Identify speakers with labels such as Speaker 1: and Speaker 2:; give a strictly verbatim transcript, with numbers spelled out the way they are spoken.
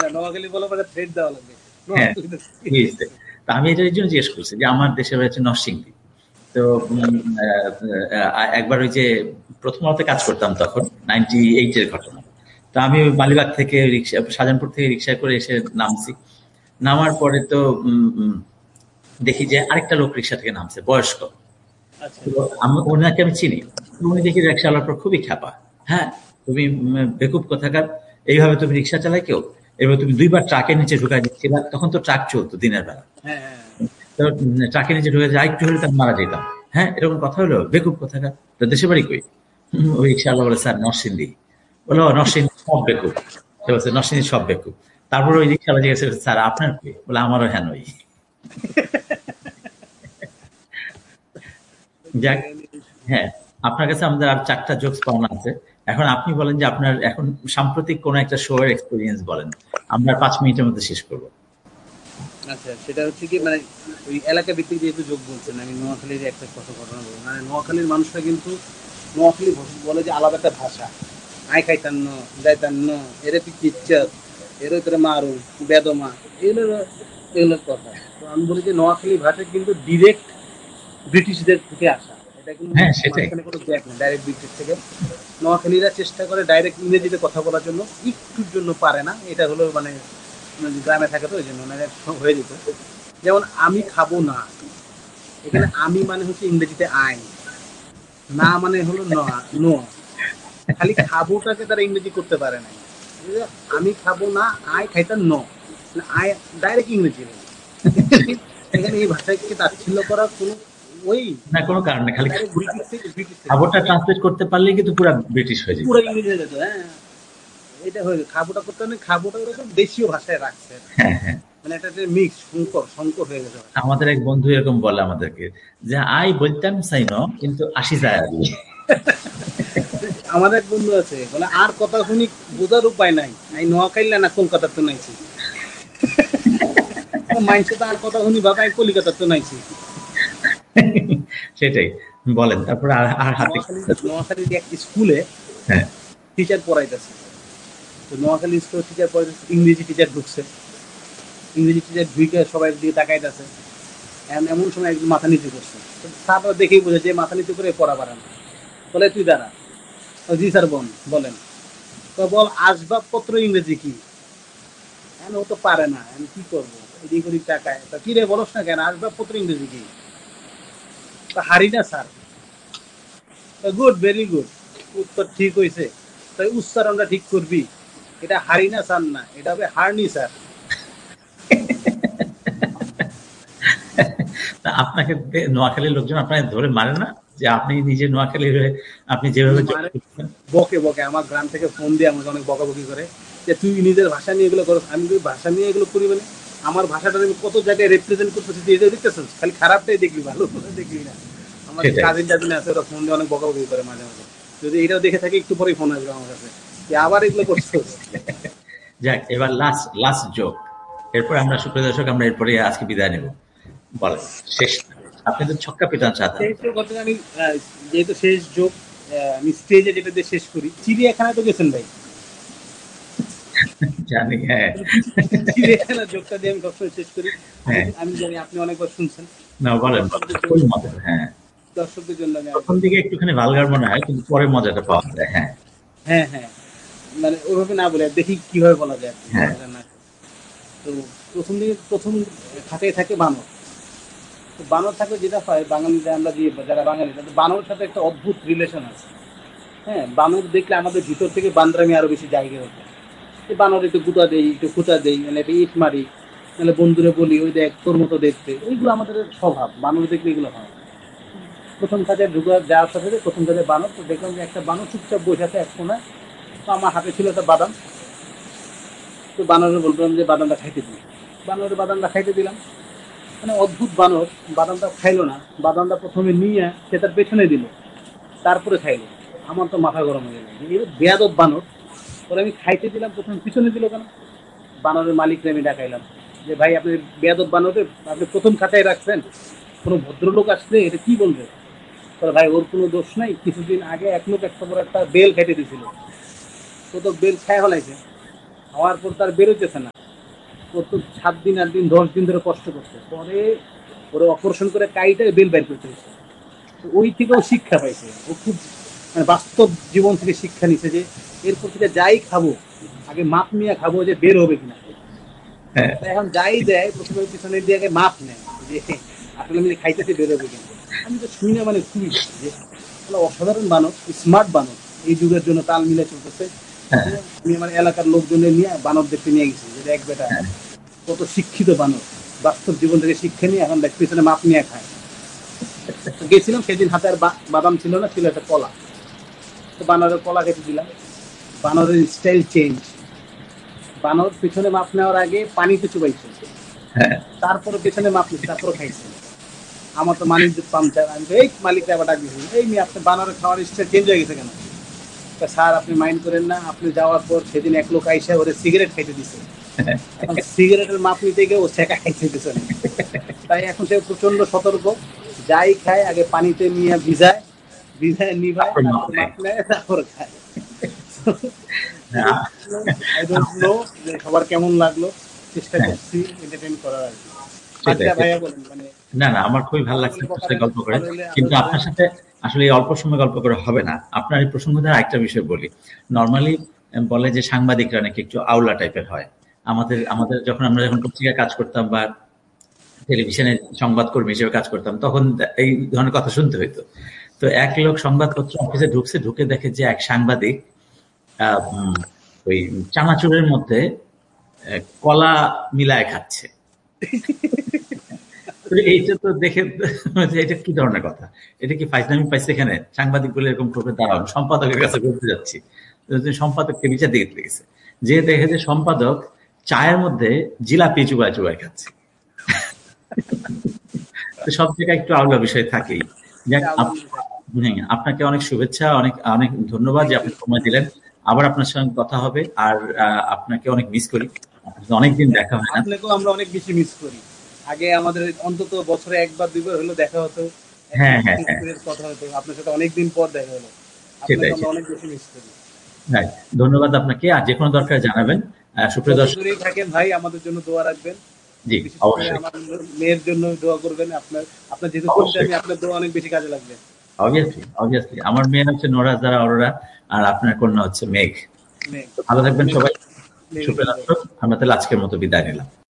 Speaker 1: নোয়াখালী বলা পরে থ্রেড দেওয়া লাগবে।
Speaker 2: হ্যাঁ, আমি এটার জন্য জিজ্ঞেস করছি যে আমার দেশের বাড়ি হচ্ছে নরসিংদী। তো একবার ওই যে প্রথম আলোতে কাজ করতাম তখন নাইনটি এইট এর ঘটনা। তো আমি মালিবাগ থেকে রিক্সা শাহজাহানপুর থেকে রিক্সায় করে এসে নামছি। নামার পরে তো দেখি যে আরেকটা লোক রিক্সা থেকে নামছে, বয়স্ক। আমি ওনাকে আমি চিনি। উনি দেখি রিক্সা চালার পর খুবই খ্যাপা। হ্যাঁ, তুমি বেকুব কোথাকার, এইভাবে তুমি রিক্সা চালাই কেউ? এবার তুমি দুইবার ট্রাকের নিচে ঢুকাই দিচ্ছিলা, তখন তো ট্রাক চলতো দিনের বেলা। তো ট্রাকের নিচে ঢুকে যায় একটু হলে তার মারা যেতাম। হ্যাঁ, এরকম কথা হলো, বেকুব কোথাকার, তো দেশে বাড়ি কই? ওই রিক্সাওয়ালা বলে স্যার নরসিংদী। বলো নরসিংদী সব বেকুব। সে বলছে নরসিংদী সব বেকুব। তারপর ওই রিক্সাওয়ালা জিজ্ঞেস করছে স্যার আপনার কি? বলে আমারও হ্যাঁ নই। যাক, হ্যাঁ, আপনার কাছে আমাদের আর চারটা জোকস পাওনা আছে। এখন আপনি বলেন যে আপনার এখন সাম্প্রতিক কোন একটা শো এর এক্সপেরিয়েন্স বলেন, আমরা পাঁচ মিনিটের মধ্যে শেষ করবো।
Speaker 1: আচ্ছা, সেটা হচ্ছে কি মানে ওই এলাকা ভিত্তিক যেহেতু যোগ বলছেন, আমি নোয়াখালীর একটা কথা ঘটনা বলবো। মানে নোয়াখালীর মানুষরা কিন্তু নোয়াখালী বলে যে আলাদা একটা ভাষা, আই খাইতান্ন যাইতান্ন এর পিচ্চার এর ভিতরে মারু বেদমা, এগুলো এগুলোর কথা। তো আমি বলি যে নোয়াখালী ভাষা কিন্তু ডিরেক্ট ব্রিটিশদের থেকে আসা, এটা কিন্তু মাঝখানে কোনো গ্যাপ নেই, ডাইরেক্ট ব্রিটিশ থেকে। নোয়াখালীরা চেষ্টা করে ডাইরেক্ট ইংরেজিতে কথা বলার জন্য, একটুর জন্য পারে না, এটা হলো মানে গ্রামে থাকে তো ওই জন্য মানে হয়ে যেত। যেমন আমি খাবো না, এখানে আমি মানে হচ্ছে ইংরেজিতে আই, না মানে হলো নো, খালি খাবোটাকে তারা ইংরেজি করতে পারে না। আমি খাবো না, আই খাইতাম নো, আই ডাইরেক্ট ইংরেজি। এখানে এই ভাষাকে তাচ্ছিল্য করার কোনো ওই
Speaker 2: না, কোনো কারণ নেই, খালি খাবোটা ট্রান্সলেট করতে পারলে কিন্তু পুরো ব্রিটিশ হয়ে যেত,
Speaker 1: পুরো ইংরেজি হয়ে যেত। হ্যাঁ, এটা হয়ে যেত। খাবোটা করতে মানে খাবোটা ওরকম দেশীয় ভাষায় রাখছে।
Speaker 2: হ্যাঁ হ্যাঁ,
Speaker 1: মানে এটা মিক্স সংকর সংকর হয়ে গেছে।
Speaker 2: আমাদের এক বন্ধু এরকম বলে আমাদেরকে যে আই বলতাম চাই না কিন্তু আসি যায় আর
Speaker 1: আমাদের এক বন্ধু আছে বলে আর কথা শুনি বোঝার উপায় নাই, আমি নোয়াখাইলা না কলকাতার তো নাইছি। মাইন্ডসে তো আর কথা শুনি ভাবে আমি কলিকাতার তো নাইছি।
Speaker 2: সেটাই বলেন। তারপরে আর হাতে
Speaker 1: নোয়াখালীর এক স্কুলে টিচার পড়াইতেছে, তো নোয়াখালী স্কুলে টিচার পড়াইতেছে, ইংরেজি টিচার ঢুকছে। ইংরেজি টিচার ঢুকে সবাই দিকে তাকাইতেছে, এমন সময় একদম মাথা নিচু করছে। তারপর দেখেই বোঝে যে মাথা নিচু করে পড়া পারে না। বলে তুই দাঁড়া। জি স্যার বোন বলেন। তো বল আসবাবপত্র ইংরেজি কি? ও তো পারে না, আমি কি করবো, এদিক ওদিক টাকায়। তা কি রে বলস না কেন, আসবাবপত্র ইংরেজি কি? হারি না স্যার। গুড, ভেরি গুড, উত্তর ঠিক হয়েছে। তাই উচ্চারণটা ঠিক করবি, এটা হারি না স্যার না, এটা হবে হারনি স্যার।
Speaker 2: আপনাকে নোয়াখালীর লোকজন আপনাকে ধরে মারে না যে আপনি নিজে নোয়াখালী হয়ে আপনি যেভাবে
Speaker 1: বকে বকে আমার গ্রাম থেকে ফোন দিয়ে আমাকে অনেক বকাবকি করে যে তুই নিজের ভাষা নিয়ে এগুলো করো। আমি ভাষা নিয়ে এগুলো করি মানে আমার ভাষাটা আমি কত জায়গায় রিপ্রেজেন্ট করতেছি, এটা দেখতেছিস, খালি খারাপটাই দেখবি, ভালো করে দেখবি না। আমার কাজিন টাজিন আছে, ওরা ফোন দিয়ে অনেক বকাবকি করে মাঝে মাঝে। যদি এটাও দেখে থাকে একটু পরেই ফোন আসবে আমার কাছে যে আবার এগুলো করছিস।
Speaker 2: যাক, এবার লাস্ট লাস্ট জোক, এরপর আমরা সুপ্রিয় দর্শক আমরা এরপরে আজকে বিদায় নেব। বলেন শেষ, আপনি তো ছক্কা পিটান চাচ্ছেন।
Speaker 1: আমি যেহেতু শেষ জোক আমি স্টেজে যেটা দিয়ে শেষ করি, চিড়িয়াখানায় তো গেছেন ভাই?
Speaker 2: জানি, হ্যাঁ,
Speaker 1: চিড়িয়াখানার জোকটা দিয়ে আমি সবসময় শেষ করি। আমি জানি আপনি অনেকবার শুনছেন।
Speaker 2: না বলেন, মজা। হ্যাঁ,
Speaker 1: দর্শকদের জন্য আমি
Speaker 2: প্রথম দিকে একটুখানি ভালগার মনে হয়, কিন্তু পরে মজাটা পাওয়া যায়। হ্যাঁ
Speaker 1: হ্যাঁ হ্যাঁ, মানে ওইভাবে না বলে দেখি কিভাবে বলা যায়। তো প্রথম দিকে প্রথম থাকে থাকে বানর। তো বানর থাকলে যেটা হয়, বাঙালিরা আমরা যে যারা বাঙালি তাদের বানরের সাথে একটা অদ্ভুত রিলেশন আছে। হ্যাঁ, বানর দেখলে আমাদের ভিতর থেকে বান্দরামি আরো বেশি জায়গা হতো। এই বানর একটু গুঁতা দেই, একটু খুঁচা দেই, মানে একটা ইট মারি, নাহলে বন্ধুরে বলি ওই দেখ তোর মতো দেখতে। এইগুলো আমাদের স্বভাব, বানর দেখলে এগুলো হয়। প্রথম কাজে ঢুকা যাওয়ার সাথে প্রথম কাজে বানর, তো দেখলাম যে একটা বানর চুপচাপ বসে আছে এক কোনায়। তো আমার হাতে ছিল একটা বাদাম, তো বানরে বললাম যে বাদামটা খাইতে দিই। বানরের বাদামটা খাইতে দিলাম, মানে অদ্ভুত বানর বাদামটা খাইলো না। বাদামটা প্রথমে নিয়ে সে তার পেছনে দিল, তারপরে খাইলো। আমার তো মাথা গরম হয়ে গেল, এই বেয়াদব বানর, পরে আমি খাইতে দিলাম, প্রথমে পিছনে দিল কেন? বানরের মালিককে আমি ডাকাইলাম যে ভাই আপনি বেয়াদব বানরে আপনি প্রথম খাতায় রাখছেন, কোনো ভদ্রলোক আসলে এটা কি বলবে? তাহলে ভাই ওর কোনো দোষ নাই, কিছুদিন আগে এক লোক একটা বড় একটা বেল খেটে দিয়েছিল, তো তো বেল খায় হলাইছে। হওয়ার পর তার বেরোতেছে না, ও তো সাত দিন আট দিন দশ দিন ধরে কষ্ট করছে, পরে ওরা অপারেশন করে কাইটা বেল বাইর করতে হয়েছে। তো ওই থেকেও শিক্ষা পাইছে, ও খুব মানে বাস্তব জীবন থেকে শিক্ষা নিছে যে এরপর থেকে যাই খাবো আগে মাপ নিয়ে খাবো যে বের হবে কিনা। এখন যাই দেয় প্রথমে পিছনে দিয়ে আগে মাপ নেয় যে আসলে আমি খাইতেছি বের হবে কিনা। আমি তো শুনে মানে খুবই যে অসাধারণ বানর, স্মার্ট বানর, এই যুগের জন্য তাল মিলে চলতেছে। আমি আমার এলাকার লোকজনের নিয়ে বানর দেখতে নিয়ে গেছি যে এক বেটা কত শিক্ষিত বানর, বাস্তব জীবন থেকে শিক্ষা নিয়ে এখন দেখ পিছনে মাপ নিয়ে খায়। গেছিলাম সেদিন হাতে আর বাদাম ছিল না, ছিল একটা কলা, তো বানরের কলা খেতে দিলাম। বানরের স্টাইল চেঞ্জ, বানর পিছনে মাপ নেওয়ার আগে পানিতে চুবাইছে, তারপরে পিছনে মাপ নিচ্ছে, তারপরে খাইছে। আমার তো মালিক পাম্পচার, আমি এই মালিককে আবার ডাক দিয়েছি, এই মেয়ে আপনি বানরের খাওয়ার স্টাইল চেঞ্জ হয়ে গেছে কেন? স্যার আপনি মাইন্ড করেন না, আপনি যাওয়ার পর সেদিন এক লোক আইসা ওরে সিগারেট খাইতে দিছে, এখন সিগারেটের মাপ নিতে গিয়ে ও সেকা খাইতে দিছে। তাই এখন সে প্রচন্ড সতর্ক, যাই খায় আগে পানিতে নিয়ে ভিজায়, ভিজায় নিভায়, মাপ নেয়, তারপর খায়। সবার কেমন লাগলো, চেষ্টা করছি এন্টারটেইন করার আর কি। আচ্ছা ভাইয়া বলেন, মানে
Speaker 2: না না আমার খুবই ভালো লাগছে আপনার সাথে গল্প করে, কিন্তু আপনার সাথে আসলে এই অল্প সময় গল্প করে হবে না। আপনার এই প্রসঙ্গ দ্বারা একটা বিষয় বলি, নর্মালি বলে যে সাংবাদিকরা নাকি একটু আউলা টাইপের হয়। আমাদের আমাদের যখন আমরা যখন পত্রিকায় কাজ করতাম বা টেলিভিশনে সংবাদকর্মী হিসেবে কাজ করতাম, তখন এই ধরনের কথা শুনতে হইতো। তো এক লোক সংবাদপত্র অফিসে ঢুকছে, ঢুকে দেখে যে এক সাংবাদিক আহ ওই চানাচুরের মধ্যে কলা মিলায় খাচ্ছে। এইটা তো দেখে এটা কি ধরনের কথা, এটা কি ফাইজলামি পাইছে? এখানে সাংবাদিক বলে এরকম করবে, দাঁড়াও সম্পাদকের কাছে করতে যাচ্ছি। সম্পাদককে বিচার দিয়ে গেছে, যে দেখে যে সম্পাদক চায়ের মধ্যে জিলাপি চুবাই চুবাই খাচ্ছে। সব জায়গায় একটু আলাদা বিষয় থাকেই। আপনাকে অনেক শুভেচ্ছা, অনেক অনেক ধন্যবাদ যে আপনি সময় দিলেন। আবার আপনার সঙ্গে কথা হবে, আর আপনাকে অনেক মিস করি, অনেকদিন দেখা হয় না।
Speaker 1: আপনাকেও আমরা অনেক বেশি মিস করি। আগে আমাদের অন্তত বছরে একবার দুইবার হলো দেখা হতো,
Speaker 2: হ্যাঁ হ্যাঁ
Speaker 1: কথা হতো, আপনার সাথে অনেকদিন পর দেখা হলো, আপনাকে আমরা অনেক বেশি মিস করি।
Speaker 2: ধন্যবাদ আপনাকে, আর যে কোনো দরকার জানাবেন। সুপ্রিয় দর্শক
Speaker 1: থাকেন ভাই, আমাদের জন্য দোয়া রাখবেন।
Speaker 2: জি অবশ্যই,
Speaker 1: আমার মেয়ের জন্য দোয়া করবেন। আপনার আপনার যেহেতু আপনার দোয়া অনেক বেশি কাজে লাগবে।
Speaker 2: অবভিয়াসলি অবভিয়াসলি আমার মেয়ে হচ্ছে নোরা যারা অরোরা, আর আপনার কন্যা হচ্ছে মেঘ। ভালো থাকবেন সবাই। সুপ্রিয় দর্শক, আমরা তাহলে আজকের মতো বিদায় নিলাম।